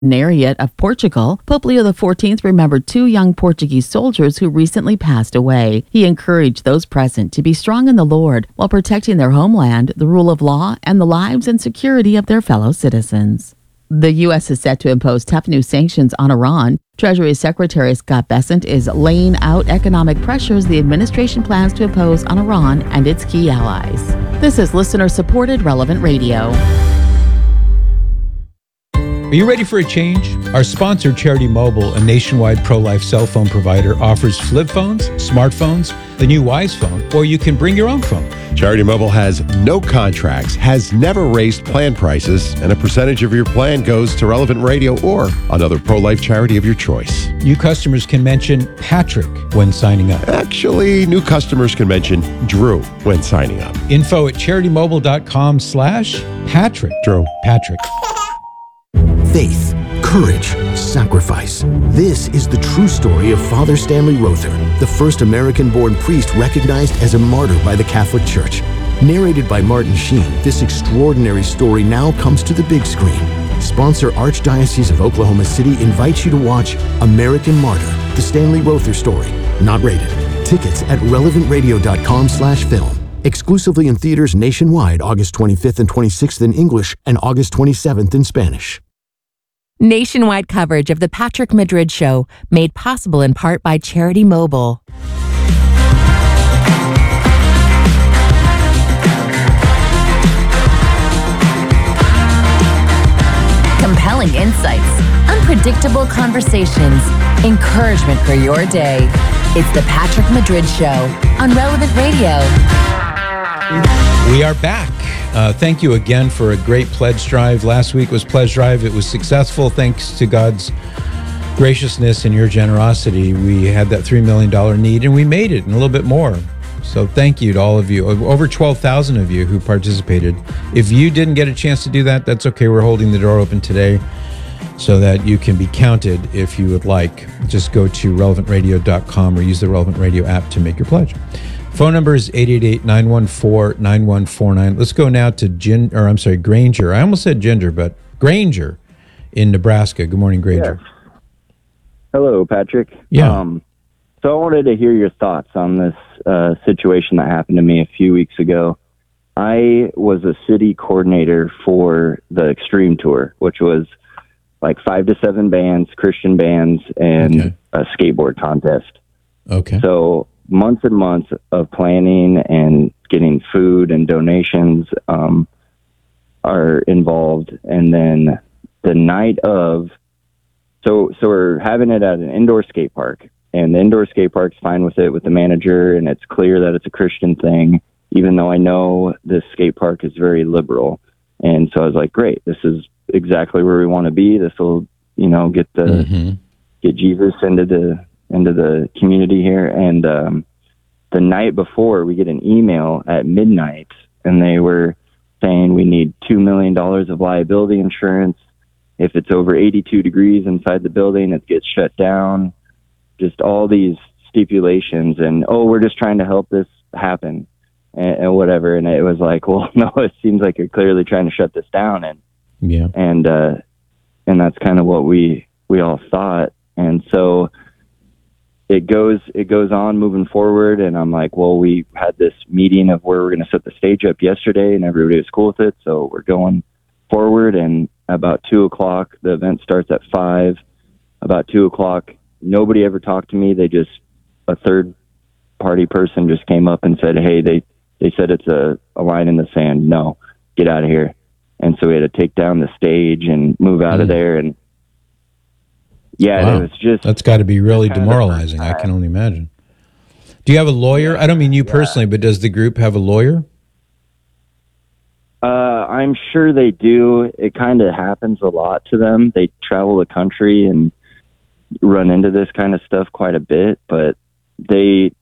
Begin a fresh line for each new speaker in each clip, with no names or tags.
Nariate of Portugal, Pope Leo XIV remembered 2 young Portuguese soldiers who recently passed away. He encouraged those present to be strong in the Lord while protecting their homeland, the rule of law, and the lives and security of their fellow citizens. The U.S. is set to impose tough new sanctions on Iran. Treasury Secretary Scott Bessent is laying out economic pressures the administration plans to impose on Iran and its key allies. This is listener-supported Relevant Radio.
Are you ready for a change? Our sponsor, Charity Mobile, a nationwide pro-life cell phone provider, offers flip phones, smartphones, the new Wise phone, or you can bring your own phone.
Charity Mobile has no contracts, has never raised plan prices, and a percentage of your plan goes to Relevant Radio or another pro-life charity of your choice.
New customers can mention Patrick when signing up.
Actually, new customers can mention Drew when signing up.
Info at CharityMobile.com/Patrick.
Drew.
Patrick.
Faith, courage, sacrifice. This is the true story of Father Stanley Rother, the first American-born priest recognized as a martyr by the Catholic Church. Narrated by Martin Sheen, this extraordinary story now comes to the big screen. Sponsor Archdiocese of Oklahoma City invites you to watch American Martyr, the Stanley Rother story. Not rated. Tickets at relevantradio.com/film. Exclusively in theaters nationwide August 25th and 26th in English and August 27th in Spanish.
Nationwide coverage of the Patrick Madrid Show, made possible in part by Charity Mobile. Compelling insights, unpredictable conversations, encouragement for your day. It's the Patrick Madrid Show on Relevant Radio.
We are back. Thank you again for a great pledge drive. Last week was pledge drive. It was successful thanks to God's graciousness and your generosity. We had that $3 million need and we made it and a little bit more. So thank you to all of you, over 12,000 of you who participated. If you didn't get a chance to do that, that's okay. We're holding the door open today so that you can be counted if you would like. Just go to relevantradio.com or use the Relevant Radio app to make your pledge. Phone number is 888-914-9149. Let's go now to Granger. I almost said Ginger, but Granger in Nebraska. Good morning, Granger.
Yes. Hello, Patrick.
Yeah.
So I wanted to hear your thoughts on this situation that happened to me a few weeks ago. I was a city coordinator for the Extreme Tour, which was like 5 to 7 bands, Christian bands, and a skateboard contest.
Okay.
So months and months of planning and getting food and donations are involved. And then the night of, so we're having it at an indoor skate park, and the indoor skate park's fine with it with the manager, and it's clear that it's a Christian thing, even though I know this skate park is very liberal. And so I was like, great, this is exactly where we want to be. This will, get Jesus into the community here. And the night before, we get an email at midnight, and they were saying we need $2 million of liability insurance. If it's over 82 degrees inside the building, it gets shut down. Just all these stipulations, and we're just trying to help this happen, and whatever. And it was like, well, no, it seems like you're clearly trying to shut this down, and that's kind of what we all thought. And so it goes on moving forward, and I'm like, well, we had this meeting of where we're going to set the stage up yesterday, and everybody was cool with it, so we're going forward. And about 2:00, the event starts at 5. About 2:00, nobody ever talked to me. A third party person just came up and said, hey, they said it's a line in the sand. No, get out of here. And so we had to take down the stage and move out of there. And
wow.
It was just...
That's got to be really demoralizing. I can only imagine. Do you have a lawyer? I don't mean you personally, but does the group have a lawyer?
I'm sure they do. It kind of happens a lot to them. They travel the country and run into this kind of stuff quite a bit, but I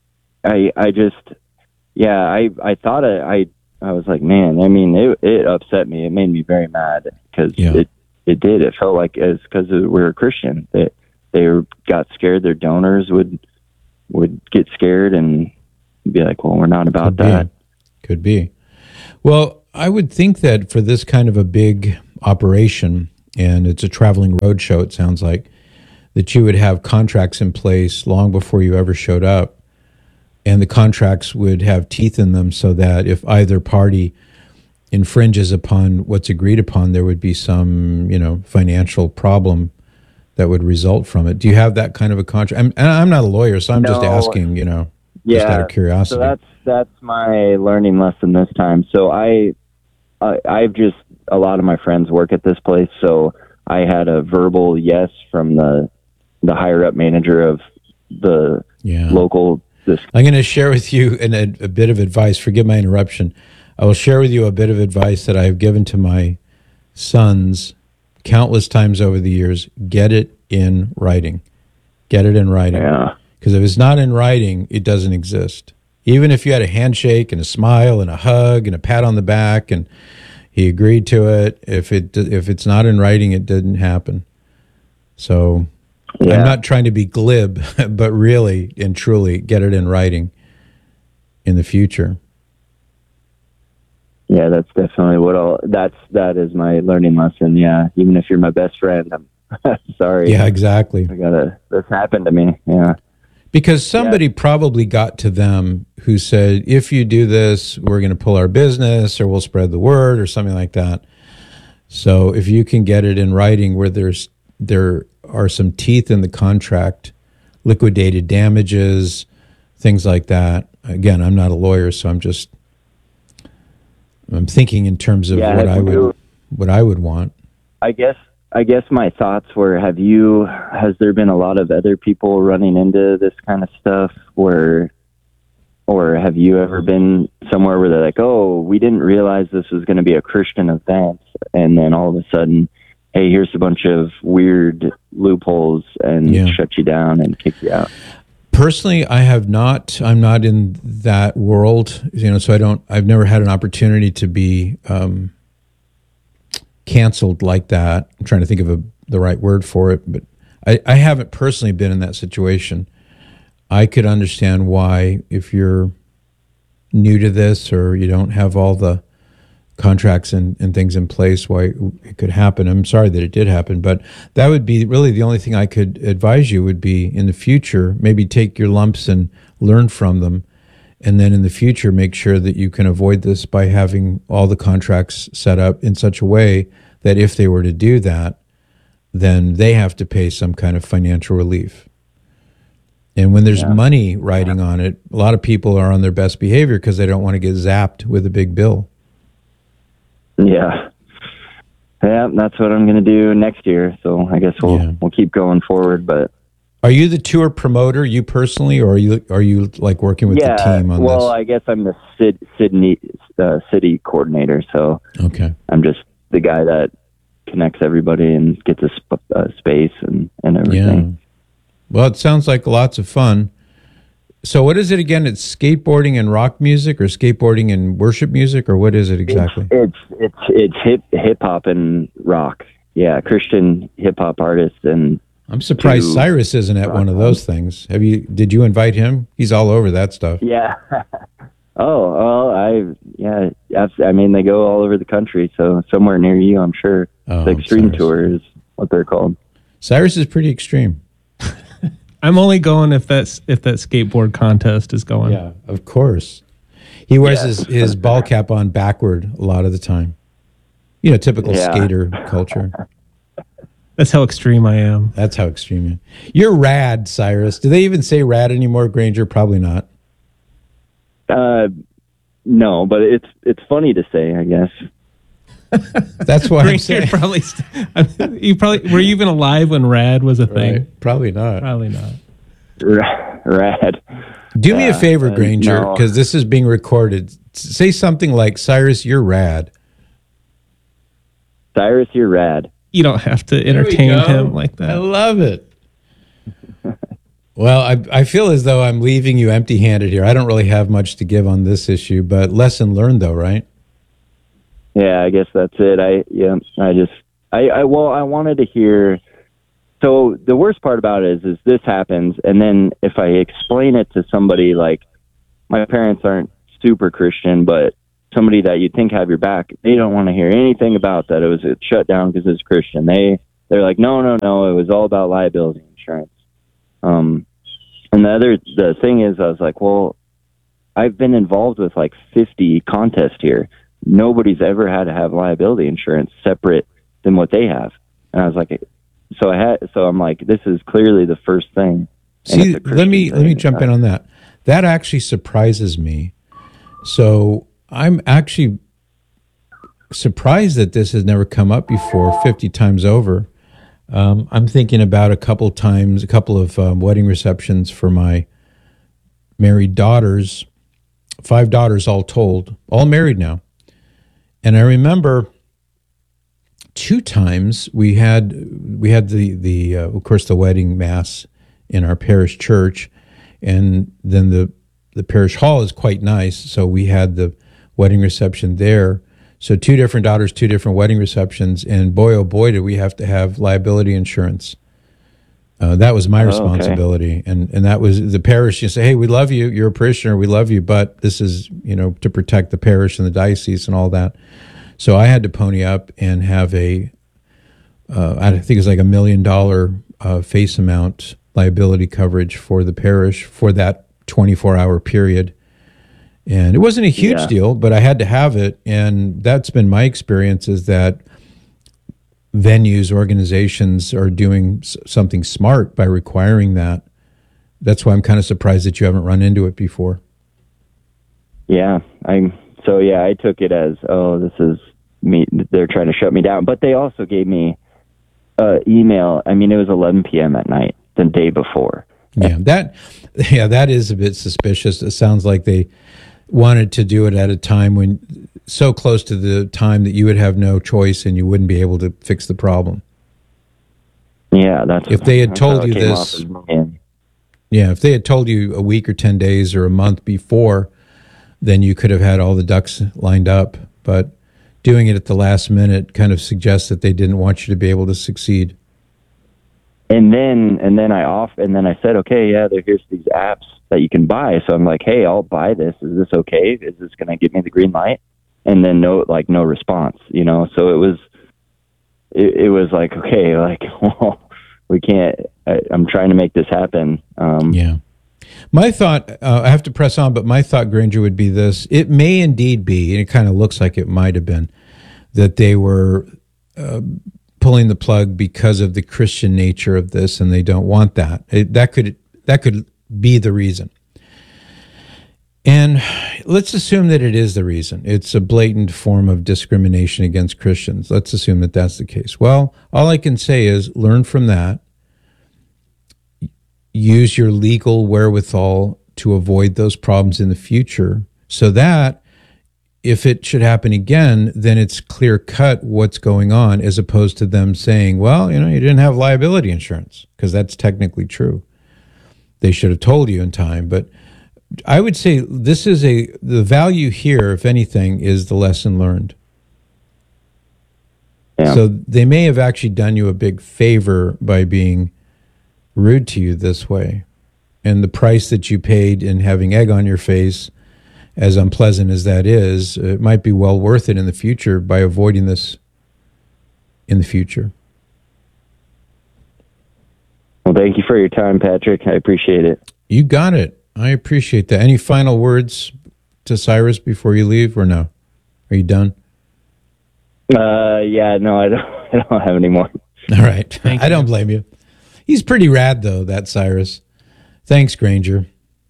was like, man, I mean, it upset me. It made me very mad because it did. It felt like it's because we're a Christian that they got scared. Their donors would get scared and be like, well, we're not about that.
Could be. Well, I would think that for this kind of a big operation, and it's a traveling road show, it sounds like, that you would have contracts in place long before you ever showed up. And the contracts would have teeth in them so that if either party infringes upon what's agreed upon, there would be some, financial problem that would result from it. Do you have that kind of a contract? I'm not a lawyer, so I'm just asking, just out of curiosity.
So that's my learning lesson this time. So I've just, a lot of my friends work at this place, so I had a verbal yes from the higher up manager of the local.
I'm going to share with you a bit of advice. Forgive my interruption. I will share with you a bit of advice that I have given to my sons countless times over the years. Get it in writing. Get it in writing.
Yeah.
Because if it's not in writing, it doesn't exist. Even if you had a handshake and a smile and a hug and a pat on the back and he agreed to it, if it's not in writing, it didn't happen. So I'm not trying to be glib, but really and truly get it in writing in the future.
Yeah, that's definitely that is my learning lesson. Yeah, even if you're my best friend, I'm sorry.
Yeah, exactly.
This happened to me. Yeah.
Because somebody probably got to them who said, if you do this, we're going to pull our business or we'll spread the word or something like that. So if you can get it in writing where there are some teeth in the contract, liquidated damages, things like that. Again, I'm not a lawyer, so I'm thinking in terms of what I would want. I
guess my thoughts were, has there been a lot of other people running into this kind of stuff or have you ever been somewhere where they're like, oh, we didn't realize this was going to be a Christian event, and then all of a sudden, hey, here's a bunch of weird loopholes and shut you down and kick you out?
Personally, I'm not in that world, so I've never had an opportunity to be canceled like that. I'm trying to think of the right word for it, but I haven't personally been in that situation. I could understand why, if you're new to this or you don't have all the contracts and things in place, why it could happen. I'm sorry that it did happen, but that would be really the only thing I could advise you would be in the future, maybe take your lumps and learn from them. And then in the future, make sure that you can avoid this by having all the contracts set up in such a way that if they were to do that, then they have to pay some kind of financial relief. And when there's money riding on it, a lot of people are on their best behavior because they don't want to get zapped with a big bill.
Yeah, that's what I'm going to do next year. So I guess we'll keep going forward. But
are you the tour promoter, you personally, or are you like working with the team on this?
Well, I guess I'm the city coordinator. So I'm just the guy that connects everybody and gets a space and everything.
Yeah. Well, it sounds like lots of fun. So what is it again? It's skateboarding and rock music, or skateboarding and worship music, or what is it exactly?
It's hip hop and rock. Yeah, Christian hip hop artists. And
I'm surprised Cyrus isn't at one of those things. Did you invite him? He's all over that stuff.
Yeah. I mean, they go all over the country, so somewhere near you, I'm sure. The Extreme
Cyrus.
Tour is what they're called.
Cyrus is pretty extreme.
I'm only going if that skateboard contest is going.
Yeah, of course. He wears his ball cap on backward a lot of the time. Typical skater culture.
That's how extreme I am.
That's how extreme you are. You're rad, Cyrus. Do they even say rad anymore, Granger? Probably not.
No, but it's funny to say, I guess.
That's why I'm saying.
Were you even alive when rad was a thing?
Right. Probably not.
Probably not.
Rad.
Do me a favor, Granger, because this is being recorded. Say something like, Cyrus, you're rad.
Cyrus, you're rad.
You don't have to entertain him like that.
I love it. Well, I feel as though I'm leaving you empty-handed here. I don't really have much to give on this issue, but lesson learned, though, right?
Yeah, I guess that's it. I wanted to hear. So the worst part about it is this happens, and then if I explain it to somebody, like, my parents aren't super Christian, but somebody that you'd think have your back, they don't want to hear anything about that. It was shut down because it's Christian. They're like, no. It was all about liability insurance. And the thing is, I was like, well, I've been involved with like 50 contests here. Nobody's ever had to have liability insurance separate than what they have. And I was like, so I'm like, this is clearly the first thing.
See, let me jump in on that. That actually surprises me. So I'm actually surprised that this has never come up before 50 times over. I'm thinking about a couple of wedding receptions for my married daughters, 5 daughters all told, all married now. And I remember 2 times we had the of course the wedding mass in our parish church, and then the parish hall is quite nice, so we had the wedding reception there. So 2 different daughters, 2 different wedding receptions, and boy, oh boy, did we have to have liability insurance. That was my responsibility, okay. And that was the parish. You say, hey, we love you, you're a parishioner, we love you, but this is, to protect the parish and the diocese and all that. So I had to pony up and have I think it's like $1 million face amount liability coverage for the parish for that 24-hour period. And it wasn't a huge deal, but I had to have it. And that's been my experience, is that venues, organizations are doing something smart by requiring that. That's why I'm kind of surprised that you haven't run into it before.
Yeah, I took it as, this is me. They're trying to shut me down. But they also gave me email. I mean, it was 11 p.m. at night the day before.
That is a bit suspicious. It sounds like they wanted to do it at a time when so close to the time that you would have no choice and you wouldn't be able to fix the problem.
Yeah,
if they had told you this. Yeah, if they had told you a week or 10 days or a month before, then you could have had all the ducks lined up. But doing it at the last minute kind of suggests that they didn't want you to be able to succeed.
And then I said, okay, here's these apps that you can buy. So I'm like, hey, I'll buy this. Is this okay? Is this going to give me the green light? And then no response, So it was like, okay, like, well, we can't. I'm trying to make this happen.
My thought, I have to press on, but my thought, Granger, would be this. It may indeed be, and it kind of looks like it might have been, that they were pulling the plug because of the Christian nature of this, and they don't want that. That could be the reason. And let's assume that it is the reason. It's a blatant form of discrimination against Christians. Let's assume that that's the case. Well, all I can say is learn from that. Use your legal wherewithal to avoid those problems in the future, so that if it should happen again, then it's clear cut what's going on, as opposed to them saying, well, you didn't have liability insurance, because that's technically true. They should have told you in time. But I would say the value here, if anything, is the lesson learned. Yeah. So they may have actually done you a big favor by being rude to you this way. And the price that you paid in having egg on your face, as unpleasant as that is, it might be well worth it in the future by avoiding this in the future.
Well, thank you for your time, Patrick. I appreciate it.
You got it. I appreciate that. Any final words to Cyrus before you leave, or no? Are you done?
No, I don't have any more.
All right. I don't blame you. He's pretty rad, though, that Cyrus. Thanks, Granger.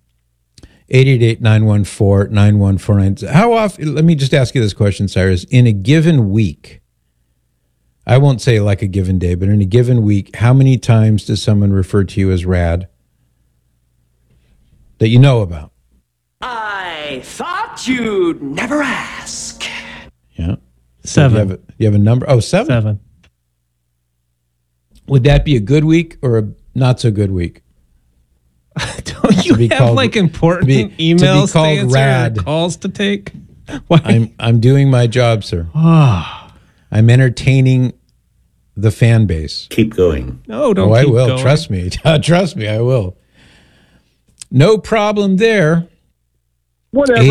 888-914-9149. How often, let me just ask you this question, Cyrus. In a given week, I won't say like a given day, but in a given week, how many times does someone refer to you as rad that you know about?
I thought you'd never ask.
Yeah.
7.
You have a number? Oh, 7?
7.
Would that be a good week or a not so good week?
Don't you have important emails to answer rad. Or calls to take?
I'm doing my job, sir. I'm entertaining the fan base.
Keep going.
No, don't.
I will. Going. Trust me. Trust me, I will. No problem there.
whatever.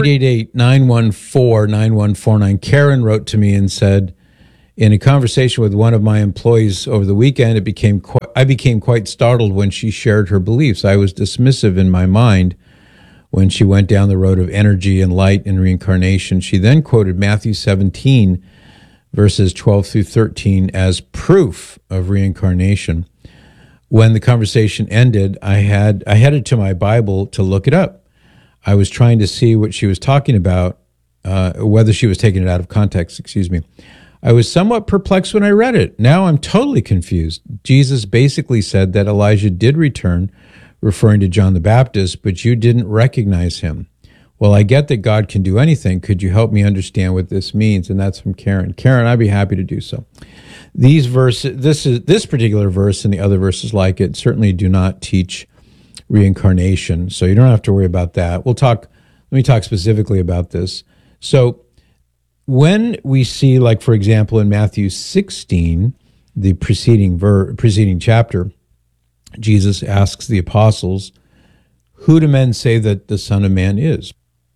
888-914-9149. Karen wrote to me and said, in a conversation with one of my employees over the weekend, I became quite startled when she shared her beliefs. I was dismissive in my mind when she went down the road of energy and light and reincarnation. She then quoted Matthew 17, verses 12 through 13 as proof of reincarnation. When the conversation ended, I headed to my Bible to look it up. I was trying to see what she was talking about, whether she was taking it out of context, I was somewhat perplexed when I read it. Now I'm totally confused. Jesus basically said that Elijah did return, referring to John the Baptist, but you didn't recognize him. Well, I get that God can do anything. Could you help me understand what this means? And that's from Karen. Karen, I'd be happy to do so. These verses, this particular verse and the other verses like it certainly do not teach reincarnation, so you don't have to worry about that. Let me talk specifically about this. So when we see, like, for example, in Matthew 16, the preceding chapter, Jesus asks the apostles, who do men say that the Son of Man is?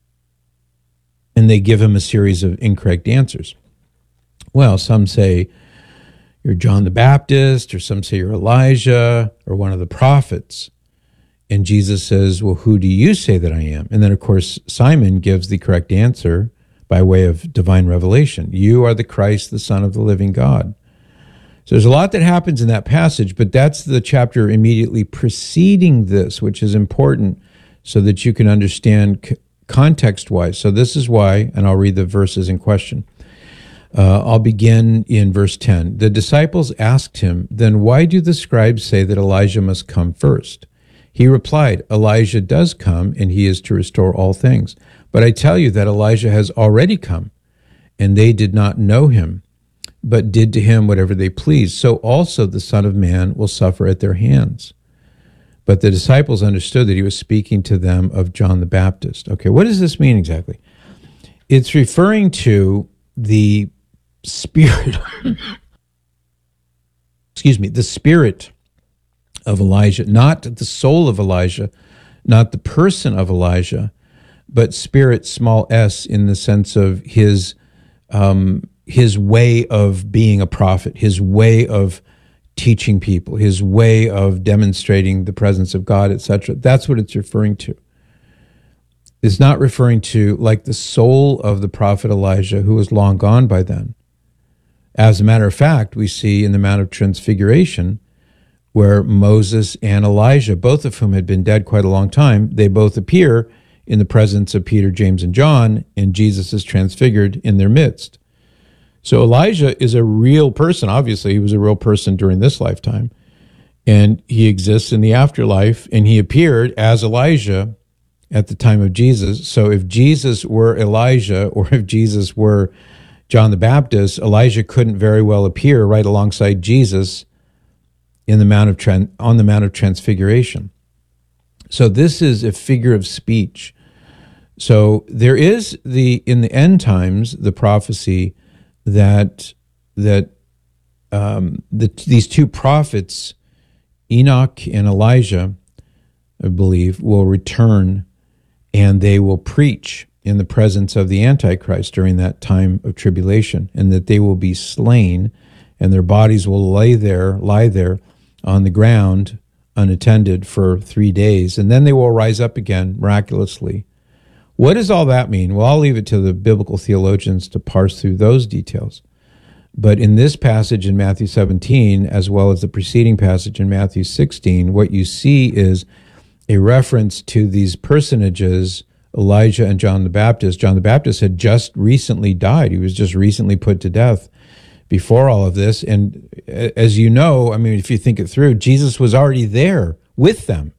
And they give him a series of incorrect answers. Well, some say you're John the Baptist, or some say you're Elijah, or one of the prophets. And Jesus says, well, who do you say that I am? And then, of course, Simon gives the correct answer by way of divine revelation. You are the Christ, the Son of the living God. So there's a lot that happens in that passage, but that's the chapter immediately preceding this, which is important so that you can understand context-wise. So this is why, and I'll read the verses in question. I'll begin in verse 10. The disciples asked him, then why do the scribes say that Elijah must come first? He replied, Elijah does come, and he is to restore all things. But I tell you that Elijah has already come, and they did not know him, but did to him whatever they pleased. So also the Son of Man will suffer at their hands. But the disciples understood that he was speaking to them of John the Baptist. Okay, what does this mean exactly? It's referring to the spirit, the spirit of Elijah, not the soul of Elijah, not the person of Elijah, but spirit, small s, in the sense of his way of being a prophet, his way of teaching people, his way of demonstrating the presence of God, etc. That's what it's referring to. It's not referring to like the soul of the prophet Elijah, who was long gone by then. As a matter of fact, we see in the Mount of Transfiguration, where Moses and Elijah, both of whom had been dead quite a long time, they both appear in the presence of Peter, James, and John, and Jesus is transfigured in their midst. So Elijah is a real person. Obviously, he was a real person during this lifetime, and he exists in the afterlife, and he appeared as Elijah at the time of Jesus. So if Jesus were Elijah, or if Jesus were John the Baptist, Elijah couldn't very well appear right alongside Jesus in the on the Mount of Transfiguration. So this is a figure of speech. So there is in the end times, the prophecy that these two prophets, Enoch and Elijah, I believe, will return, and they will preach in the presence of the Antichrist during that time of tribulation, and that they will be slain, and their bodies will lie there on the ground unattended for 3 days, and then they will rise up again miraculously. What does all that mean? Well, I'll leave it to the biblical theologians to parse through those details. But in this passage in Matthew 17, as well as the preceding passage in Matthew 16, what you see is a reference to these personages, Elijah and John the Baptist. John the Baptist had just recently died. He was just recently put to death before all of this. And as you know, I mean, if you think it through, Jesus was already there with them.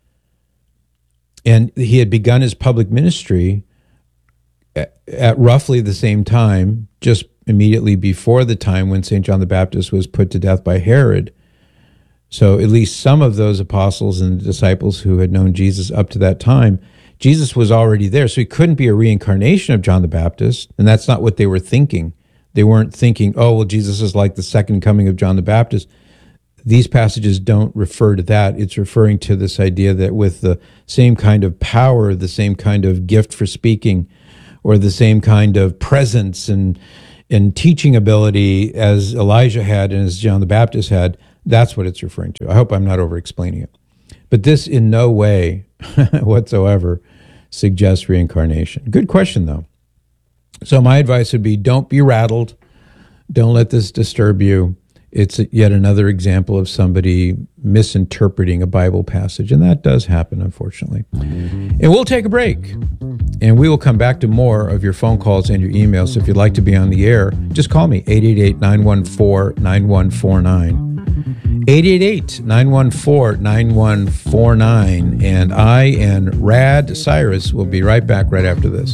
And he had begun his public ministry at roughly the same time, just immediately before the time when St. John the Baptist was put to death by Herod. So at least some of those apostles and disciples who had known Jesus up to that time, Jesus was already there. So he couldn't be a reincarnation of John the Baptist, and that's not what they were thinking. They weren't thinking, oh, well, Jesus is like the second coming of John the Baptist. these passages don't refer to that. It's referring to this idea that with the same kind of power, the same kind of gift for speaking, or the same kind of presence and teaching ability as Elijah had and as John the Baptist had, that's what it's referring to. I hope I'm not over-explaining it. But this in no way whatsoever suggests reincarnation. Good question, though. So my advice would be, don't be rattled. Don't let this disturb you. It's yet another example of somebody misinterpreting a Bible passage, and that does happen, unfortunately. And we'll take a break, and we will come back to more of your phone calls and your emails. So if you'd like to be on the air, just call me, 888-914-9149. 888-914-9149. And I and Rad Cyrus will be right back right after this.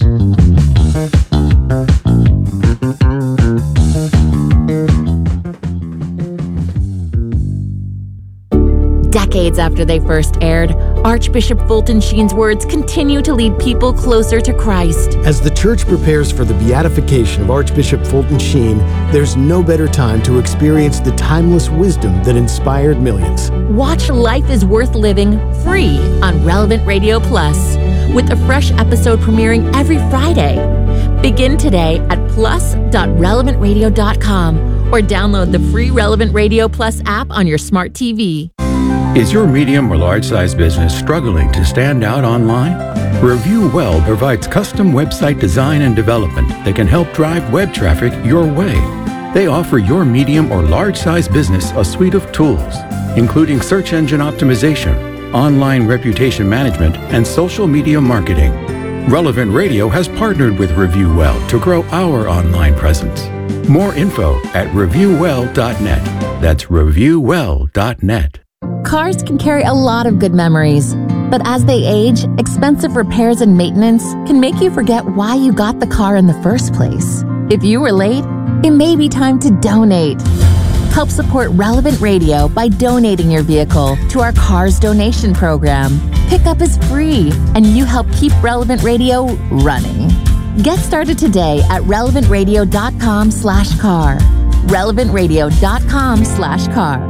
Decades after they first aired, Archbishop Fulton Sheen's words continue to lead people closer to Christ.
As the church prepares for the beatification of Archbishop Fulton Sheen, there's no better time to experience the timeless wisdom that inspired millions.
Watch Life is Worth Living free on Relevant Radio Plus, with a fresh episode premiering every Friday. Begin today at plus.relevantradio.com or download the free Relevant Radio Plus app on your smart TV.
Is your medium or large-size business struggling to stand out online? Review Well provides custom website design and development that can help drive web traffic your way. They offer your medium or large-size business a suite of tools, including search engine optimization, online reputation management, and social media marketing. Relevant Radio has partnered with Review Well to grow our online presence. More info at reviewwell.net. That's reviewwell.net.
Cars can carry a lot of good memories, but as they age, expensive repairs and maintenance can make you forget why you got the car in the first place. If you were late, it may be time to donate. Help support Relevant Radio by donating your vehicle to our Cars Donation Program. Pickup is free, and you help keep Relevant Radio running. Get started today at relevantradio.com/car. relevantradio.com/car.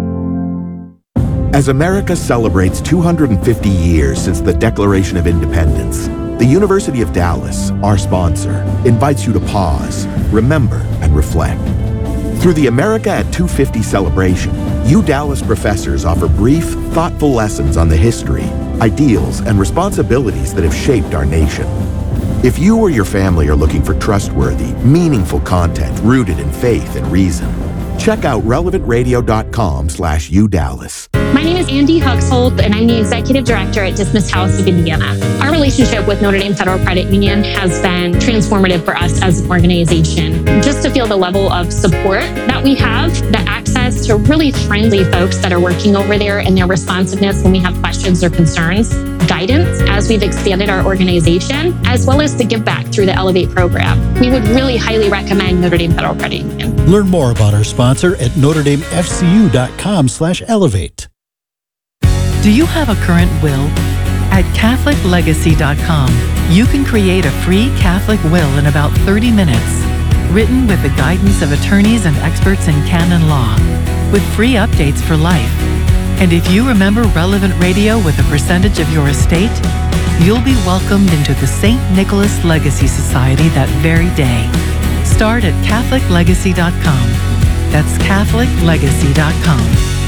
As America celebrates 250 years since the Declaration of Independence, the University of Dallas, our sponsor, invites you to pause, remember, and reflect. Through the America at 250 celebration, you Dallas professors offer brief, thoughtful lessons on the history, ideals, and responsibilities that have shaped our nation. If you or your family are looking for trustworthy, meaningful content rooted in faith and reason, check out relevantradio.com/udallas.
My name is Andy Huxhold, and I'm the Executive Director at Dismissed House of Indiana. Our relationship with Notre Dame Federal Credit Union has been transformative for us as an organization. Just to feel the level of support that we have, the access to really friendly folks that are working over there, and their responsiveness when we have questions or concerns, guidance as we've expanded our organization, as well as the give back through the Elevate program. We would really highly recommend Notre Dame Federal Credit Union.
Learn more about our sponsor at NotreDameFCU.com/elevate.
Do you have a current will? At CatholicLegacy.com, you can create a free Catholic will in about 30 minutes, written with the guidance of attorneys and experts in canon law, with free updates for life. And if you remember Relevant Radio with a percentage of your estate, you'll be welcomed into the St. Nicholas Legacy Society that very day. Start at CatholicLegacy.com. That's CatholicLegacy.com.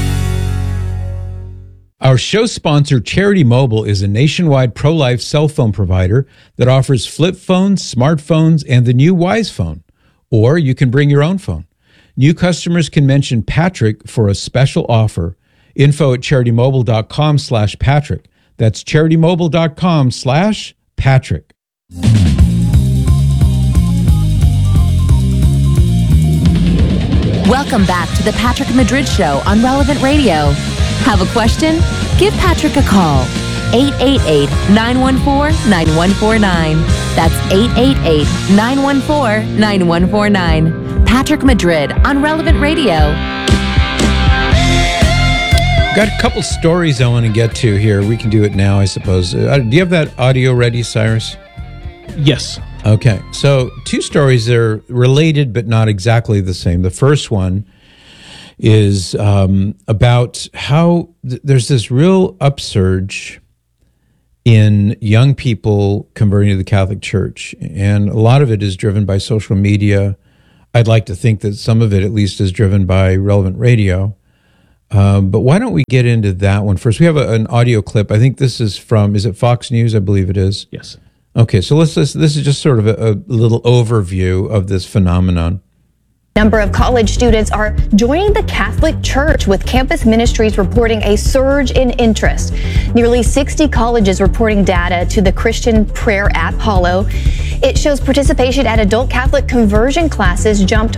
Our show sponsor, Charity Mobile, is a nationwide pro-life cell phone provider that offers flip phones, smartphones, and the new Wise Phone. Or you can bring your own phone. New customers can mention Patrick for a special offer. Info at CharityMobile.com/Patrick. That's CharityMobile.com/Patrick.
Welcome back to the Patrick Madrid Show on Relevant Radio. Have a question? Give Patrick a call. 888-914-9149. That's 888-914-9149. Patrick Madrid on Relevant Radio.
Got a couple stories I want to get to here. We can do it now, I suppose. Do you have that audio ready, Cyrus?
Yes.
Okay. So two stories that are related but not exactly the same. The first one is about how there's this real upsurge in young people converting to the Catholic Church. And a lot of it is driven by social media. I'd like to think that some of it at least is driven by Relevant Radio. But why don't we get into that one first? We have an audio clip. I think this is from, is it Fox News? I believe it is.
Yes.
Okay, so let's this is just sort of a little overview of this phenomenon.
Number of college students are joining the Catholic Church, with campus ministries reporting a surge in interest. Nearly 60 colleges reporting data to the Christian prayer app Hallow. It shows participation at adult Catholic conversion classes jumped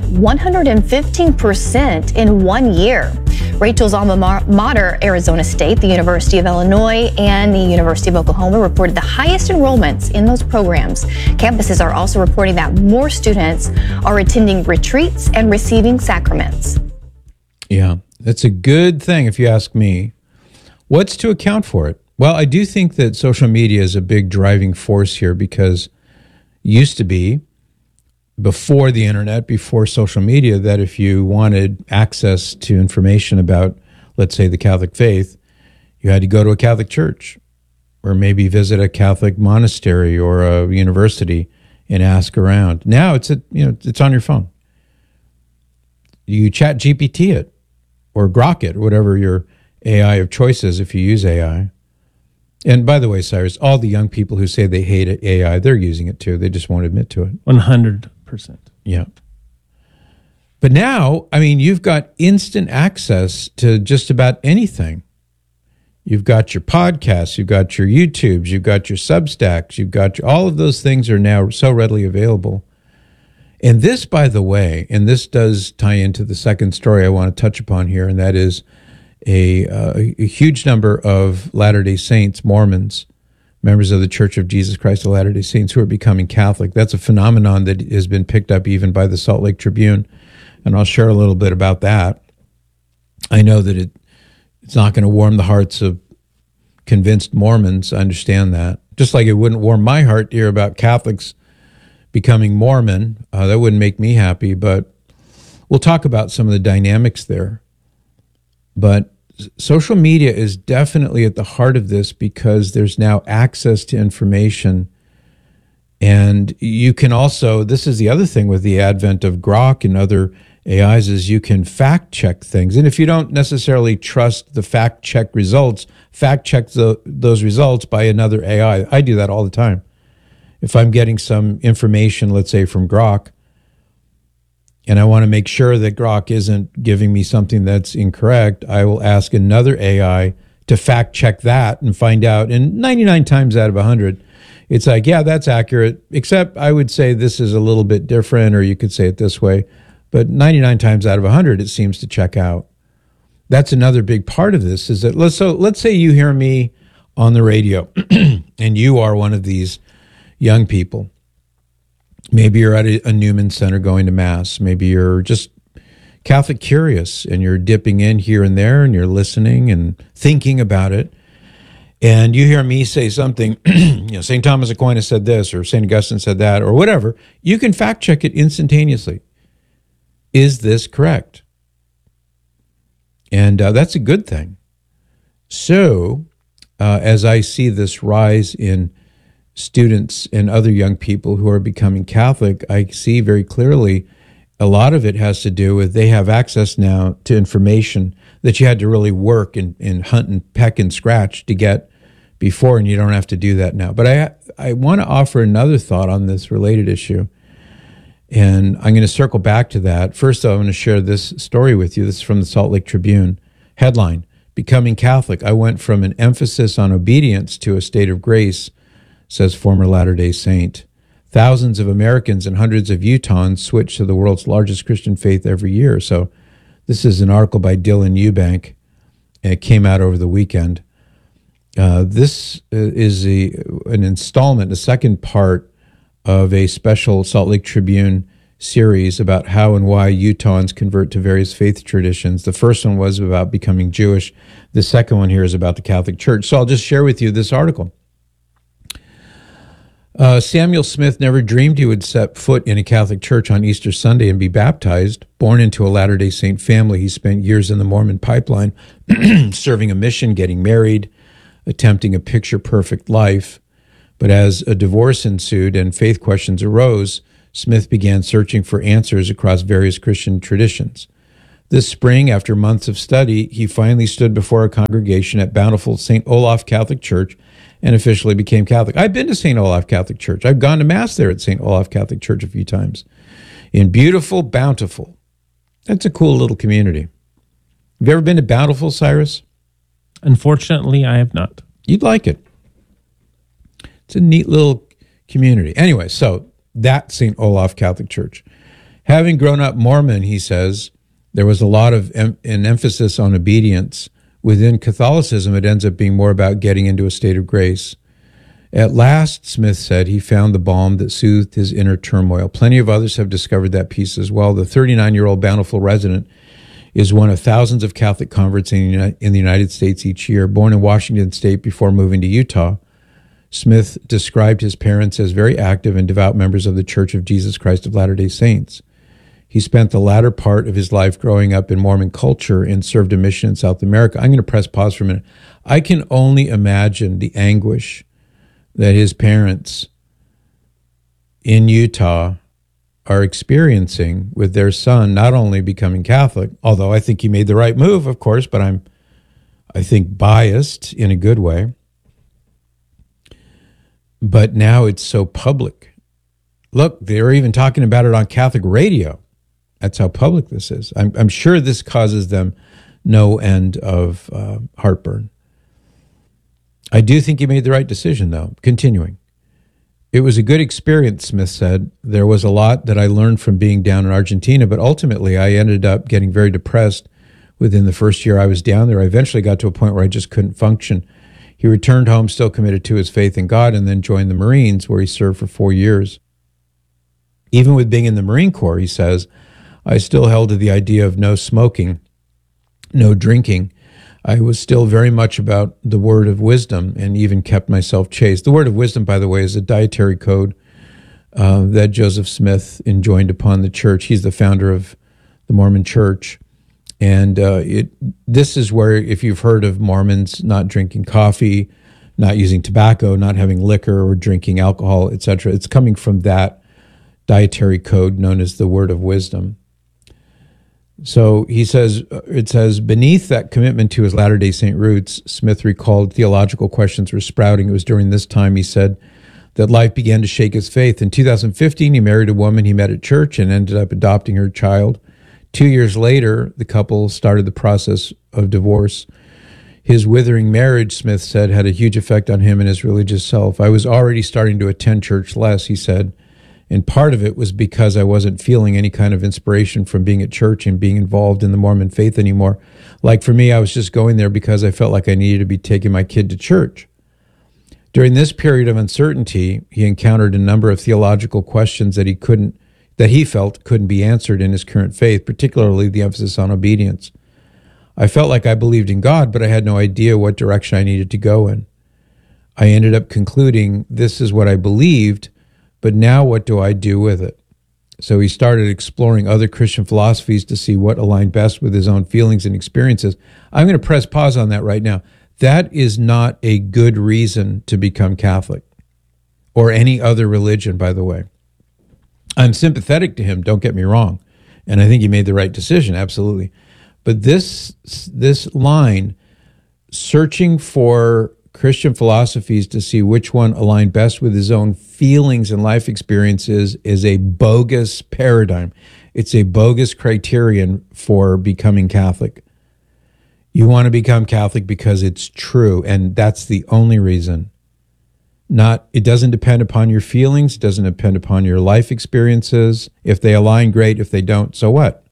115% in 1 year. Rachel's alma mater, Arizona State, the University of Illinois, and the University of Oklahoma reported the highest enrollments in those programs. Campuses are also reporting that more students are attending retreats and receiving sacraments.
Yeah, that's a good thing if you ask me. What's to account for it? Well, I do think that social media is a big driving force here, because it used to be, before the internet, before social media, that if you wanted access to information about, let's say, the Catholic faith, you had to go to a Catholic church or maybe visit a Catholic monastery or a university and ask around. Now it's on your phone. You chat GPT it or Grok it, or whatever your AI of choice is if you use AI. And by the way, Cyrus, all the young people who say they hate AI, they're using it too. They just won't admit to it.
100%.
Yeah. But now, I mean, you've got instant access to just about anything. You've got your podcasts, you've got your YouTubes, you've got your Substacks, you've got all of those things are now so readily available. And this, by the way, and this does tie into the second story I want to touch upon here, and that is a huge number of Latter-day Saints, Mormons, members of the Church of Jesus Christ of Latter-day Saints, who are becoming Catholic. That's a phenomenon that has been picked up even by the Salt Lake Tribune, and I'll share a little bit about that. I know that it's not going to warm the hearts of convinced Mormons. I understand that. Just like it wouldn't warm my heart to hear about Catholics becoming Mormon. That wouldn't make me happy, but we'll talk about some of the dynamics there. But social media is definitely at the heart of this, because there's now access to information. And you can also, this is the other thing with the advent of Grok and other AIs, is you can fact check things. And if you don't necessarily trust the fact check results, fact check those results by another AI. I do that all the time. If I'm getting some information, let's say from Grok, and I want to make sure that Grok isn't giving me something that's incorrect, I will ask another AI to fact check that and find out. And 99 times out of 100, it's like, yeah, that's accurate, except I would say this is a little bit different, or you could say it this way. But 99 times out of 100, it seems to check out. That's another big part of this, is that let's say you hear me on the radio and you are one of these young people. Maybe you're at a Newman Center going to Mass. Maybe you're just Catholic curious and you're dipping in here and there and you're listening and thinking about it. And you hear me say something, St. Thomas Aquinas said this, or St. Augustine said that, or whatever. You can fact check it instantaneously. Is this correct? And that's a good thing. So as I see this rise in students and other young people who are becoming Catholic, I see very clearly a lot of it has to do with they have access now to information that you had to really work and hunt and peck and scratch to get before, and you don't have to do that now. But I want to offer another thought on this related issue, and I'm going to circle back to that. First, though, I'm going to share this story with you. This is from the Salt Lake Tribune. Headline, Becoming Catholic. I went from an emphasis on obedience to a state of grace, says former Latter-day Saint. Thousands of Americans and hundreds of Utahns switch to the world's largest Christian faith every year. So this is an article by Dylan Eubank, and it came out over the weekend. This is an installment, a second part of a special Salt Lake Tribune series about how and why Utahns convert to various faith traditions. The first one was about becoming Jewish. The second one here is about the Catholic Church. So I'll just share with you this article. Samuel Smith never dreamed he would set foot in a Catholic church on Easter Sunday and be baptized. Born into a Latter-day Saint family, he spent years in the Mormon pipeline, serving a mission, getting married, attempting a picture-perfect life. But as a divorce ensued and faith questions arose, Smith began searching for answers across various Christian traditions. This spring, after months of study, he finally stood before a congregation at Bountiful St. Olaf Catholic Church and officially became Catholic. I've been to St. Olaf Catholic Church. I've gone to Mass there at St. Olaf Catholic Church a few times. In beautiful Bountiful. That's a cool little community. Have you ever been to Bountiful, Cyrus?
Unfortunately, I have not.
You'd like it. It's a neat little community. Anyway, so that's St. Olaf Catholic Church. Having grown up Mormon, he says, there was a lot of an emphasis on obedience. Within Catholicism, it ends up being more about getting into a state of grace. At last, Smith said, he found the balm that soothed his inner turmoil. Plenty of others have discovered that peace as well. The 39-year-old Bountiful resident is one of thousands of Catholic converts in the United States each year. Born in Washington State before moving to Utah, Smith described his parents as very active and devout members of the Church of Jesus Christ of Latter-day Saints. He spent the latter part of his life growing up in Mormon culture and served a mission in South America. I'm going to press pause for a minute. I can only imagine the anguish that his parents in Utah are experiencing with their son not only becoming Catholic, although I think he made the right move, of course, but I think biased in a good way. But now it's so public. Look, they're even talking about it on Catholic radio. That's how public this is. I'm sure this causes them no end of heartburn. I do think he made the right decision, though. Continuing. It was a good experience, Smith said. There was a lot that I learned from being down in Argentina, but ultimately I ended up getting very depressed within the first year I was down there. I eventually got to a point where I just couldn't function. He returned home still committed to his faith in God and then joined the Marines, where he served for 4 years. Even with being in the Marine Corps, he says, I still held to the idea of no smoking, no drinking. I was still very much about the word of wisdom and even kept myself chaste. The word of wisdom, by the way, is a dietary code that Joseph Smith enjoined upon the church. He's the founder of the Mormon Church. And this is where, if you've heard of Mormons not drinking coffee, not using tobacco, not having liquor or drinking alcohol, etc., it's coming from that dietary code known as the word of wisdom. So he says, it says, beneath that commitment to his Latter-day Saint roots, Smith recalled theological questions were sprouting. It was during this time, he said, that life began to shake his faith. In 2015, he married a woman he met at church and ended up adopting her child. 2 years later, the couple started the process of divorce. His withering marriage, Smith said, had a huge effect on him and his religious self. I was already starting to attend church less, he said. And part of it was because I wasn't feeling any kind of inspiration from being at church and being involved in the Mormon faith anymore. Like for me, I was just going there because I felt like I needed to be taking my kid to church. During this period of uncertainty, he encountered a number of theological questions that he felt couldn't be answered in his current faith, particularly the emphasis on obedience. I felt like I believed in God, but I had no idea what direction I needed to go in. I ended up concluding this is what I believed, but now what do I do with it? So he started exploring other Christian philosophies to see what aligned best with his own feelings and experiences. I'm going to press pause on that right now. That is not a good reason to become Catholic or any other religion, by the way. I'm sympathetic to him, don't get me wrong. And I think he made the right decision, absolutely. But this line, searching for Christian philosophies to see which one aligned best with his own feelings and life experiences, is a bogus paradigm. It's a bogus criterion for becoming Catholic. You want to become Catholic because it's true, and that's the only reason. It doesn't depend upon your feelings, it doesn't depend upon your life experiences. If they align, great. If they don't, so what?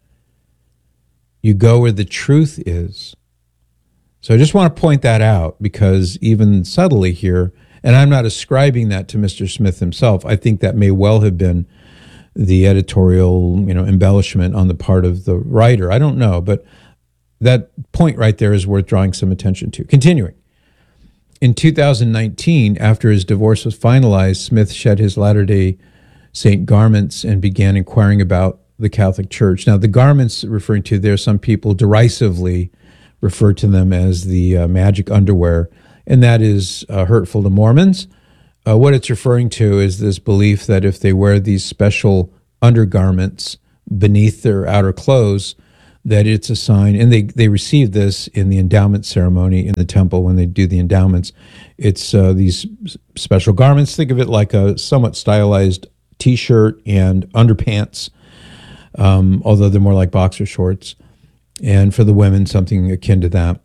You go where the truth is. So I just want to point that out, because even subtly here, and I'm not ascribing that to Mr. Smith himself, I think that may well have been the editorial, embellishment on the part of the writer. I don't know, but that point right there is worth drawing some attention to. Continuing. In 2019, after his divorce was finalized, Smith shed his Latter-day Saint garments and began inquiring about the Catholic Church. Now, the garments referring to there, some people derisively refer to them as the magic underwear, and that is hurtful to Mormons. What it's referring to is this belief that if they wear these special undergarments beneath their outer clothes, that it's a sign, and they receive this in the endowment ceremony in the temple when they do the endowments. It's these special garments. Think of it like a somewhat stylized T-shirt and underpants, although they're more like boxer shorts. And for the women, something akin to that.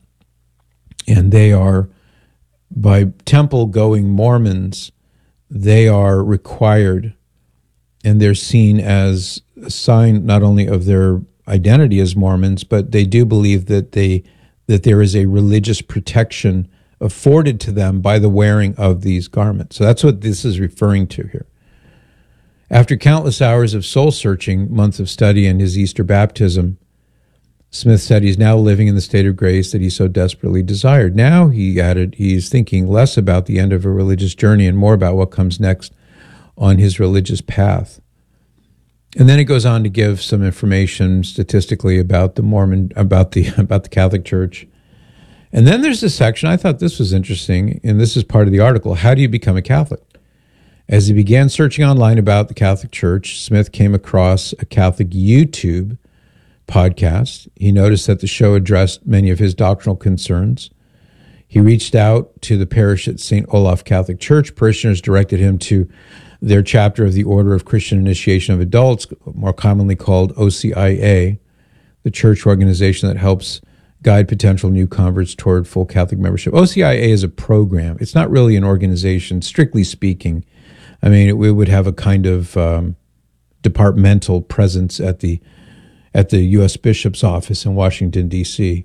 And they are, by temple-going Mormons, they are required, and they're seen as a sign not only of their identity as Mormons, but they do believe that there is a religious protection afforded to them by the wearing of these garments. So that's what this is referring to here. After countless hours of soul-searching, months of study, and his Easter baptism, Smith said he's now living in the state of grace that he so desperately desired. Now, he added, he's thinking less about the end of a religious journey and more about what comes next on his religious path. And then it goes on to give some information statistically about the Mormon, about the Catholic Church. And then there's this section, I thought this was interesting, and this is part of the article, how do you become a Catholic? As he began searching online about the Catholic Church, Smith came across a Catholic YouTube podcast. He noticed that the show addressed many of his doctrinal concerns. He reached out to the parish at St. Olaf Catholic Church. Parishioners directed him to their chapter of the Order of Christian Initiation of Adults, more commonly called OCIA, the church organization that helps guide potential new converts toward full Catholic membership. OCIA is a program. It's not really an organization, strictly speaking. I mean, it would have a kind of departmental presence at the U.S. Bishop's office in Washington, D.C.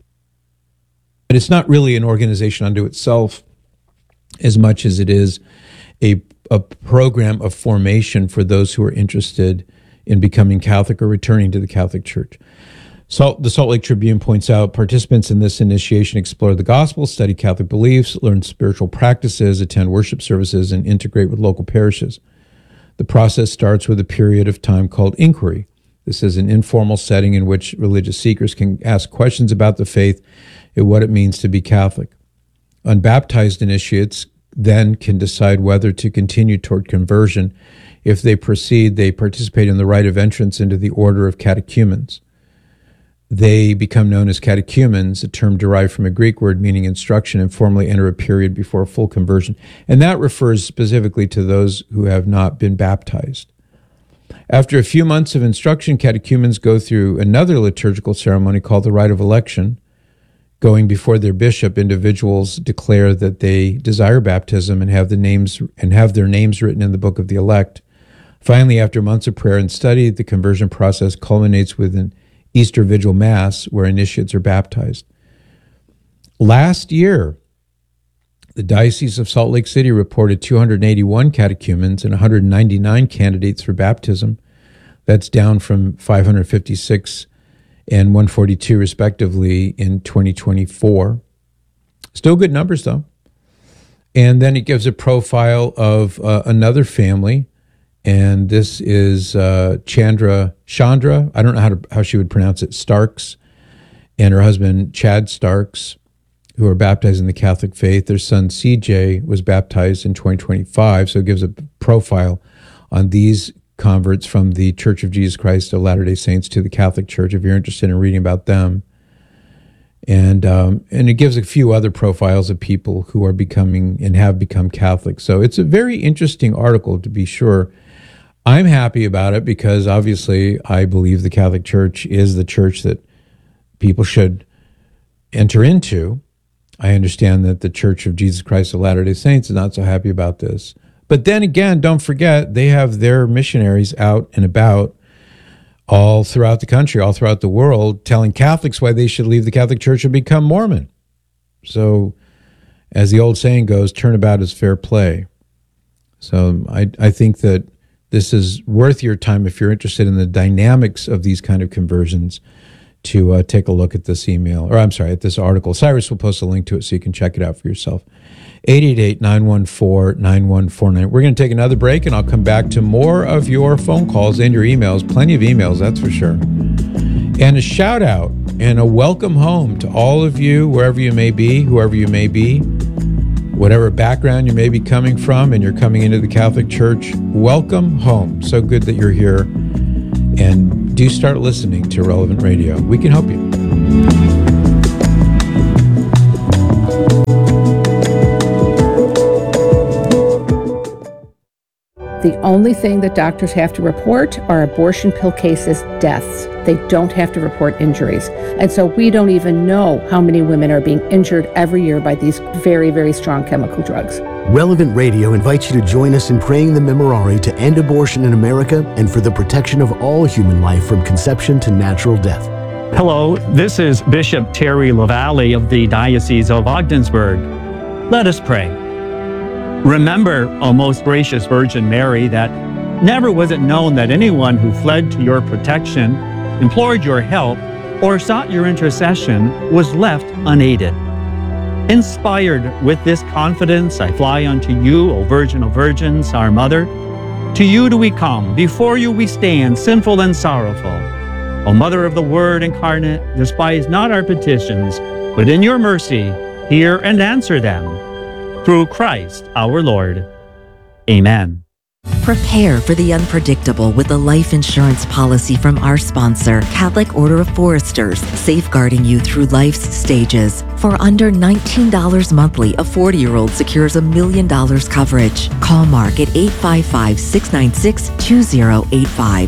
But it's not really an organization unto itself as much as it is a program of formation for those who are interested in becoming Catholic or returning to the Catholic Church. The Salt Lake Tribune points out participants in this initiation explore the gospel, study Catholic beliefs, learn spiritual practices, attend worship services, and integrate with local parishes. The process starts with a period of time called inquiry. This is an informal setting in which religious seekers can ask questions about the faith and what it means to be Catholic. Unbaptized initiates then can decide whether to continue toward conversion. If they proceed, they participate in the rite of entrance into the order of catechumens. They become known as catechumens, a term derived from a Greek word meaning instruction, and formally enter a period before full conversion. And that refers specifically to those who have not been baptized. After a few months of instruction, catechumens go through another liturgical ceremony called the rite of election. Going before their bishop, individuals declare that they desire baptism and have their names written in the book of the elect. Finally, after months of prayer and study, the conversion process culminates with an Easter Vigil Mass where initiates are baptized. Last year, the Diocese of Salt Lake City reported 281 catechumens and 199 candidates for baptism. That's down from 556 and 142 respectively in 2024. Still good numbers though. And then it gives a profile of another family, and this is Chandra, I don't know how she would pronounce it, Starks, and her husband Chad Starks, who are baptized in the Catholic faith. Their son CJ was baptized in 2025, so it gives a profile on these converts from the Church of Jesus Christ of Latter-day Saints to the Catholic Church, if you're interested in reading about them. And it gives a few other profiles of people who are becoming and have become Catholic. So it's a very interesting article, to be sure. I'm happy about it because obviously I believe the Catholic Church is the church that people should enter into. I understand that the Church of Jesus Christ of Latter-day Saints is not so happy about this. But then again, don't forget, they have their missionaries out and about all throughout the country, all throughout the world, telling Catholics why they should leave the Catholic Church and become Mormon. So, as the old saying goes, turnabout is fair play. So I think that this is worth your time if you're interested in the dynamics of these kind of conversions to take a look at this email, or I'm sorry, at this article. Cyrus will post a link to it so you can check it out for yourself. 888-914-9149. We're going to take another break, and I'll come back to more of your phone calls and your emails. Plenty of emails, that's for sure. And a shout out and a welcome home to all of you, wherever you may be, whoever you may be, whatever background you may be coming from, and you're coming into the Catholic Church. Welcome home. So good that you're here. And do start listening to Relevant Radio. We can help you.
The only thing that doctors have to report are abortion pill cases, deaths. They don't have to report injuries. And so we don't even know how many women are being injured every year by these very, very strong chemical drugs.
Relevant Radio invites you to join us in praying the Memorare to end abortion in America and for the protection of all human life from conception to natural death.
Hello, this is Bishop Terry LaValle of the Diocese of Ogdensburg. Let us pray. Remember, O most gracious Virgin Mary, that never was it known that anyone who fled to your protection, implored your help, or sought your intercession was left unaided. Inspired with this confidence, I fly unto you, O Virgin of Virgins, our Mother. To you do we come, before you we stand, sinful and sorrowful. O Mother of the Word incarnate, despise not our petitions, but in your mercy hear and answer them. Through Christ our Lord. Amen.
Prepare for the unpredictable with a life insurance policy from our sponsor, Catholic Order of Foresters, safeguarding you through life's stages. For under $19 monthly, a 40-year-old secures $1 million coverage. Call Mark at 855-696-2085,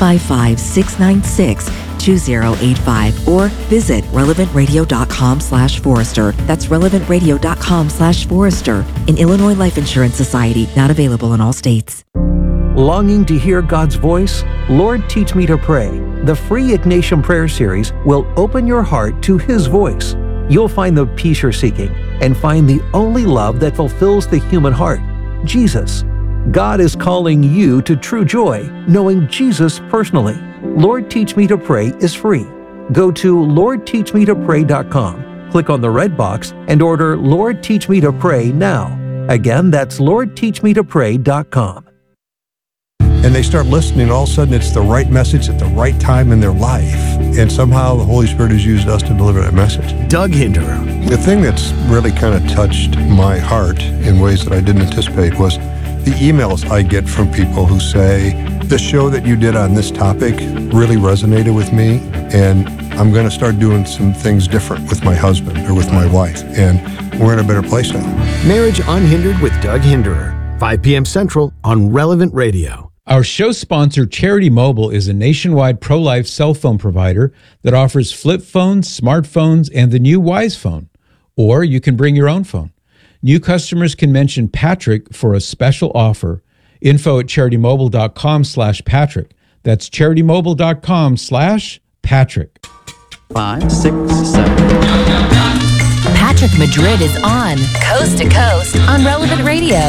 855-696-2085, or visit relevantradio.com/Forester. That's relevantradio.com/Forester. An Illinois Life Insurance Society, not available in all states.
Longing to hear God's voice? Lord, Teach Me to Pray. The free Ignatian Prayer Series will open your heart to His voice. You'll find the peace you're seeking and find the only love that fulfills the human heart, Jesus. God is calling you to true joy, knowing Jesus personally. Lord, Teach Me to Pray is free. Go to LordTeachMeToPray.com, click on the red box, and order Lord, Teach Me to Pray now. Again, that's LordTeachMeToPray.com.
And they start listening, all of a sudden it's the right message at the right time in their life. And somehow the Holy Spirit has used us to deliver that message.
Doug Hinderer.
The thing that's really kind of touched my heart in ways that I didn't anticipate was the emails I get from people who say, the show that you did on this topic really resonated with me, and I'm going to start doing some things different with my husband or with my wife, and we're in a better place now.
Marriage Unhindered with Doug Hinderer, 5 p.m. Central on Relevant Radio.
Our show sponsor, Charity Mobile, is a nationwide pro-life cell phone provider that offers flip phones, smartphones, and the new Wise Phone. Or you can bring your own phone. New customers can mention Patrick for a special offer. Info at CharityMobile.com/Patrick. That's CharityMobile.com/Patrick.
5, 6, 7.
Patrick Madrid is on Coast to Coast on Relevant Radio.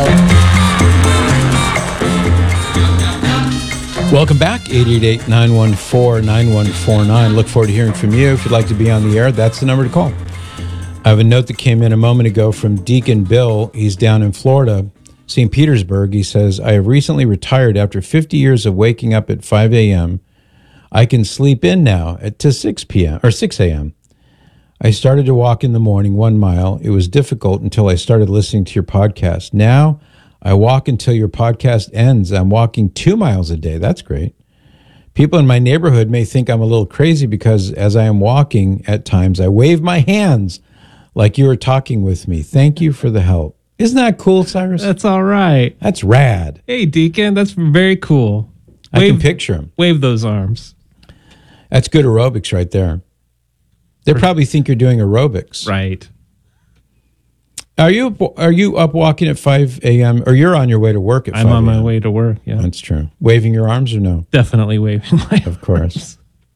Welcome back, 888-914-9149. Look forward to hearing from you. If you'd like to be on the air, that's the number to call. I have a note that came in a moment ago from Deacon Bill. He's down in Florida, St. Petersburg. He says, I have recently retired after 50 years of waking up at 5 a.m. I can sleep in now to 6 p.m. or 6 a.m. I started to walk in the morning 1 mile. It was difficult until I started listening to your podcast. Now I walk until your podcast ends. I'm walking 2 miles a day. That's great. People in my neighborhood may think I'm a little crazy because as I am walking at times, I wave my hands like you were talking with me. Thank you for the help. Isn't that cool, Cyrus?
That's all right.
That's rad.
Hey, Deacon, that's very cool.
I can picture him.
Wave those arms.
That's good aerobics right there. They probably think you're doing aerobics.
Right.
Are you up walking at 5 a.m. or you're on your way to work at 5 a.m.?
I'm on my way to work, yeah.
That's true. Waving your arms or no?
Definitely waving my arms.
Of course.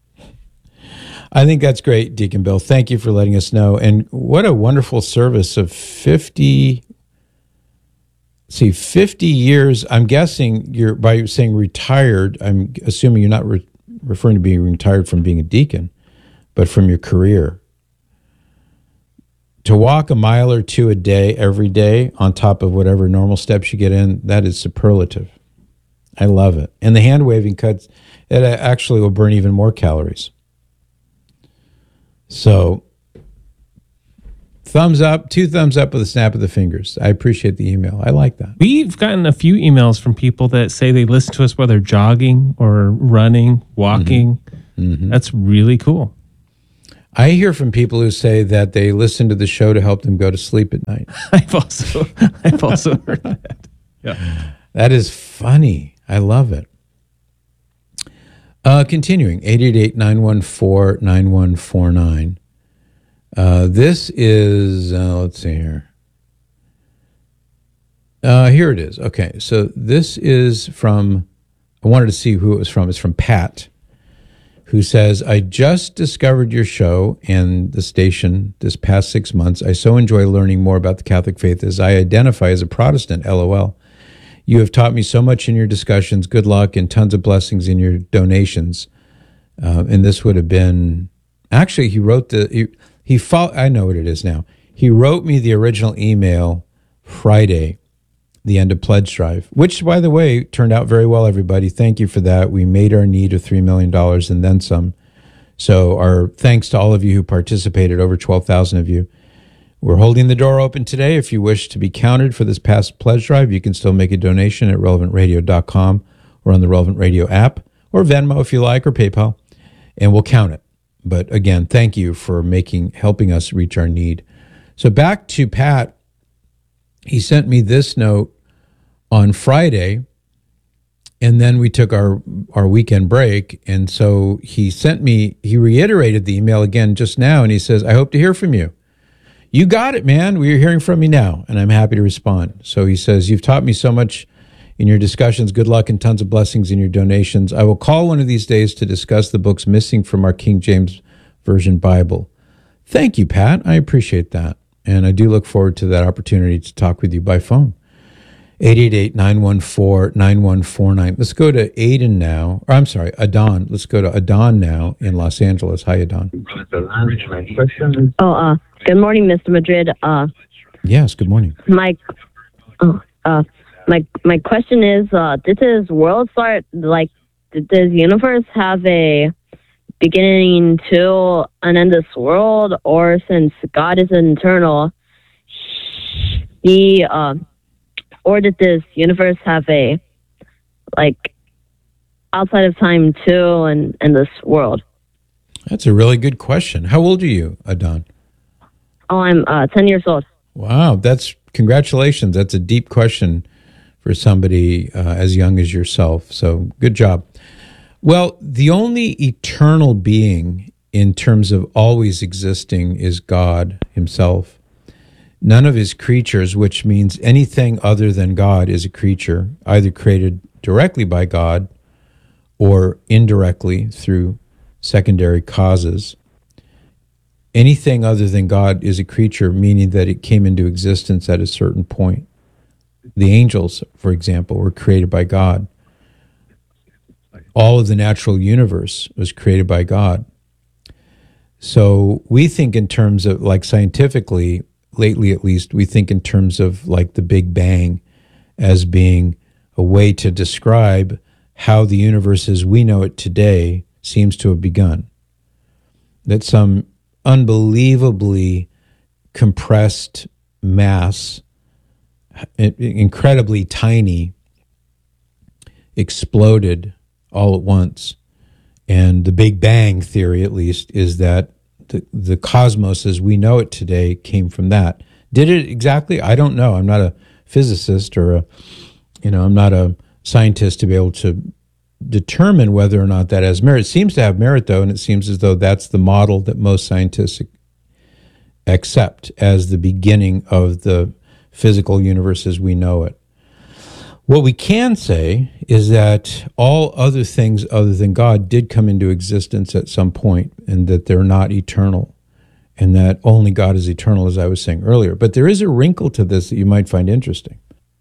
I think that's great, Deacon Bill. Thank you for letting us know. And what a wonderful service of 50 years. I'm guessing by saying retired, I'm assuming you're not referring to being retired from being a deacon, but from your career. to walk a mile or two a day, every day, on top of whatever normal steps you get in, that is superlative. I love it. And the hand waving cuts, it actually will burn even more calories. So, thumbs up, 2 thumbs up with a snap of the fingers. I appreciate the email. I like that.
We've gotten a few emails from people that say they listen to us while they're jogging or running, walking. Mm-hmm. That's really cool.
I hear from people who say that they listen to the show to help them go to sleep at night.
I've also heard that. Yeah.
That is funny. I love it. Continuing, 888-914-9149. This is, let's see here. Here it is. Okay, so this is from, I wanted to see who it was from. It's from Pat, who says, I just discovered your show and the station this past 6 months. I so enjoy learning more about the Catholic faith as I identify as a Protestant, LOL. You have taught me so much in your discussions. Good luck and tons of blessings in your donations. And this would have been, actually, he wrote I know what it is now. He wrote me the original email Friday, the end of Pledge Drive, which, by the way, turned out very well, everybody. Thank you for that. We made our need of $3 million and then some. So our thanks to all of you who participated, over 12,000 of you. We're holding the door open today. If you wish to be counted for this past Pledge Drive, you can still make a donation at relevantradio.com or on the Relevant Radio app, or Venmo if you like, or PayPal, and we'll count it. But again, thank you for helping us reach our need. So back to Pat. He sent me this note on Friday, and then we took our weekend break. And so he reiterated the email again just now, and he says, I hope to hear from you. You got it, man. We're hearing from me now, and I'm happy to respond. So he says, you've taught me so much in your discussions. Good luck and tons of blessings in your donations. I will call one of these days to discuss the books missing from our King James Version Bible. Thank you, Pat. I appreciate that. And I do look forward to that opportunity to talk with you by phone. 888-914-9149. Let's go to Aiden now. Or I'm sorry, Adon. Let's go to Adon now in Los Angeles. Hi, Adon.
Good morning, Mr. Madrid.
Yes, good morning.
My question is, did this world start, did this universe have a beginning to an end this world, or since God is eternal, or did this universe have a, outside of time too, and this world?
That's a really good question. How old are you, Adon?
Oh, I'm 10 years old.
Wow, congratulations. That's a deep question for somebody as young as yourself. So good job. Well, the only eternal being in terms of always existing is God himself. None of his creatures, which means anything other than God, is a creature, either created directly by God or indirectly through secondary causes. Anything other than God is a creature, meaning that it came into existence at a certain point. The angels, for example, were created by God. All of the natural universe was created by God. So we think in terms of, scientifically, lately at least, we think in terms of the Big Bang as being a way to describe how the universe as we know it today seems to have begun. That some unbelievably compressed mass, incredibly tiny, exploded all at once. And the Big Bang theory, at least, is that the cosmos as we know it today came from that. Did it exactly? I don't know. I'm not a physicist or I'm not a scientist to be able to determine whether or not that has merit. It seems to have merit, though, and it seems as though that's the model that most scientists accept as the beginning of the physical universe as we know it. What we can say is that all other things other than God did come into existence at some point, and that they're not eternal, and that only God is eternal, as I was saying earlier. But there is a wrinkle to this that you might find interesting.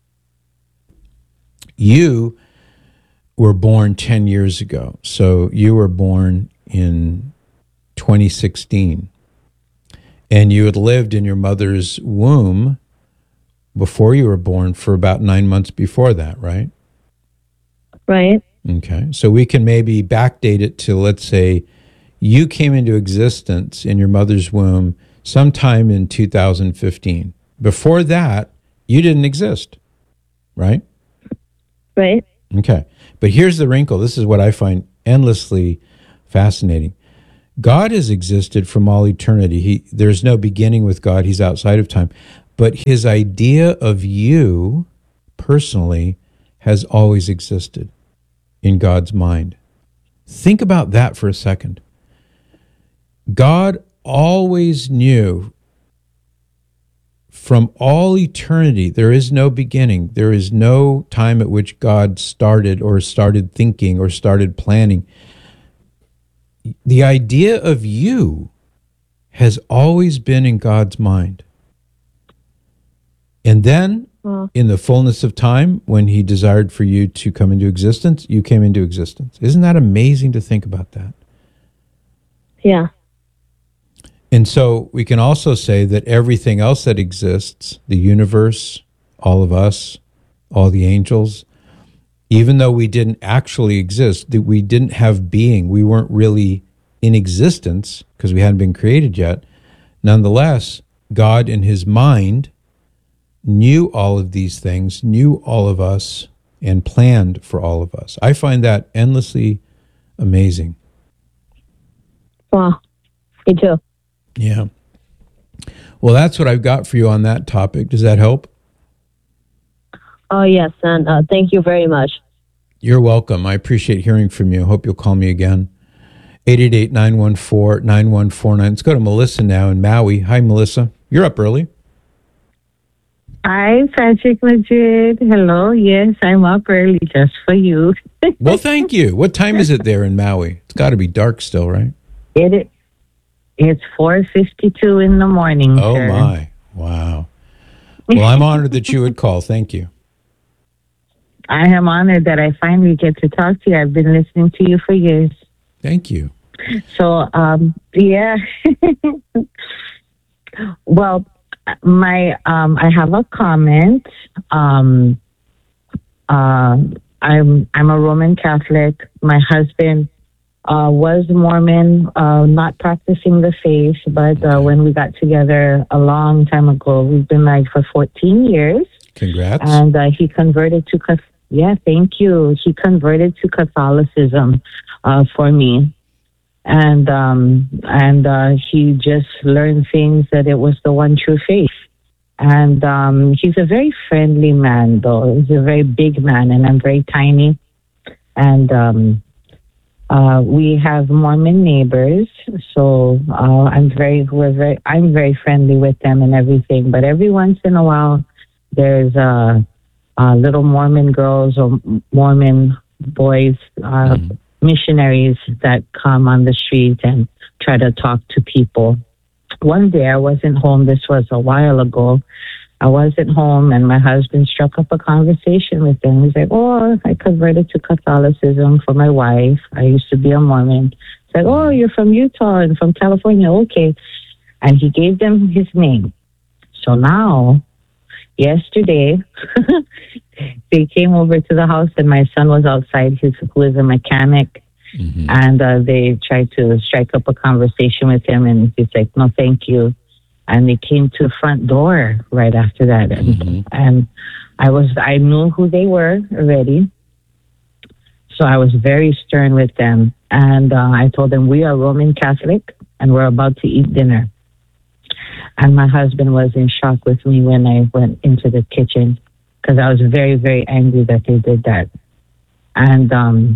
You were born 10 years ago. So you were born in 2016. And you had lived in your mother's womb before you were born for about 9 months before that, right?
Right.
Okay. So we can maybe backdate it to, let's say, you came into existence in your mother's womb sometime in 2015. Before that, you didn't exist, right?
Right.
Okay. But here's the wrinkle. This is what I find endlessly fascinating. God has existed from all eternity. There's no beginning with God. He's outside of time. But his idea of you personally has always existed in God's mind. Think about that for a second. God always knew from all eternity, there is no beginning. There is no time at which God started thinking or started planning. The idea of you has always been in God's mind. And then, in the fullness of time, when he desired for you to come into existence, you came into existence. Isn't that amazing to think about that?
Yeah.
And so we can also say that everything else that exists, the universe, all of us, all the angels, even though we didn't actually exist, that we didn't have being, we weren't really in existence because we hadn't been created yet, nonetheless, God in his mind knew all of these things, knew all of us, and planned for all of us. I find that endlessly amazing.
Wow. Me too.
Yeah. Well, that's what I've got for you on that topic. Does that help?
Oh, yes. And thank you very much.
You're welcome. I appreciate hearing from you. Hope you'll call me again. 888-914-9149. Let's go to Melissa now in Maui. Hi, Melissa. You're up early.
Hi, Patrick Madrid. Hello. Yes, I'm up early just for you.
Well, thank you. What time is it there in Maui? It's got to be dark still, right?
It's 4:52 in the morning.
Oh,
sir.
my. Wow. Well, I'm honored that you would call. Thank you.
I am honored that I finally get to talk to you. I've been listening to you for years.
Thank you.
So, yeah. Well, I have a comment. I'm a Roman Catholic. My husband was Mormon, not practicing the faith, but when we got together a long time ago, we've been married for 14 years.
Congrats.
And he converted to thank you. He converted to Catholicism for me. And he just learned things that it was the one true faith. And he's a very friendly man, though. He's a very big man, and I'm very tiny. And we have Mormon neighbors, so I'm very friendly with them and everything. But every once in a while, there's little Mormon girls or Mormon boys, missionaries that come on the street and try to talk to people. One day I wasn't home. This was a while ago. I wasn't home, and my husband struck up a conversation with them. He's like, "Oh, I converted to Catholicism for my wife. I used to be a Mormon." He's like, "Oh, you're from Utah and from California. Okay." And he gave them his name. So now, yesterday, they came over to the house, and my son was outside, who is a mechanic. Mm-hmm. And they tried to strike up a conversation with him, and he's like, "No, thank you." And they came to the front door right after that. And I knew who they were already. So I was very stern with them. And I told them, we are Roman Catholic and we're about to eat dinner. And my husband was in shock with me when I went into the kitchen because I was very, very angry that they did that. And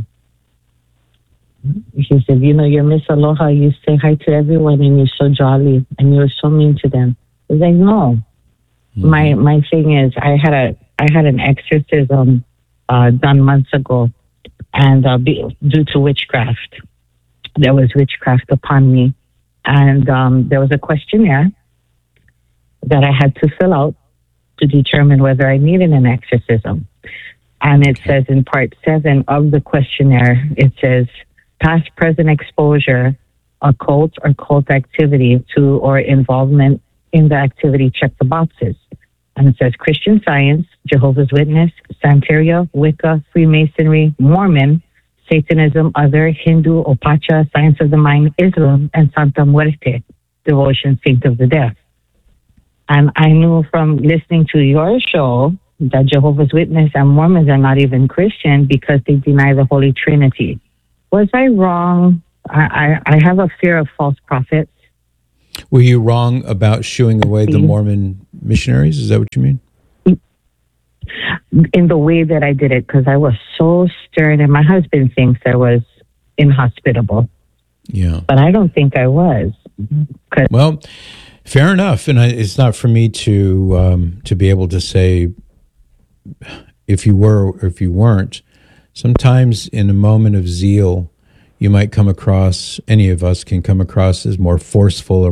he said, "You're Miss Aloha. You say hi to everyone, and you're so jolly, and you're so mean to them." I was like, "No." Mm-hmm. My thing is, I had an exorcism done months ago, and due to witchcraft, there was witchcraft upon me, and there was a questionnaire that I had to fill out to determine whether I needed an exorcism, and it says in part 7 of the questionnaire, it says, past, present exposure a cult or cult activity or involvement in the activity, check the boxes. And it says Christian Science, Jehovah's Witness, Santeria, Wicca, Freemasonry, Mormon, Satanism, Other, Hindu, Opacha, Science of the Mind, Islam, and Santa Muerte, Devotion, Saint of the Deaf. And I knew from listening to your show that Jehovah's Witness and Mormons are not even Christian because they deny the Holy Trinity. Was I wrong? I have a fear of false prophets.
Were you wrong about shooing away the Mormon missionaries? Is that what you mean?
In the way that I did it, because I was so stern, and my husband thinks I was inhospitable.
Yeah.
But I don't think I was.
Well, fair enough. And it's not for me to be able to say if you were or if you weren't. Sometimes in a moment of zeal, you might come across, any of us can come across as more forceful or